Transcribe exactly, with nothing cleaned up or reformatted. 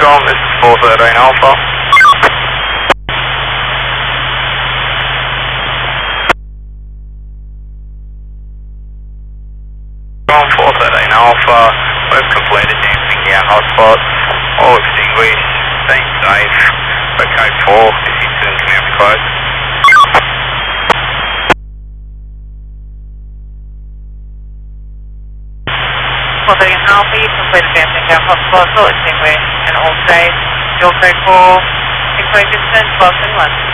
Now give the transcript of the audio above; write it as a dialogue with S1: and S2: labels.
S1: Gone, this is four thirteen Alpha. Gone, four thirteen Alpha. We've completed dancing down hotspots. All extinguished. Staying safe. We're code four. If you soon come out close.
S2: four thirteen Alpha, you completed dancing down hotspots. All extinguished and all safe. Your code four. Extinguished distance, twelve twenty-one.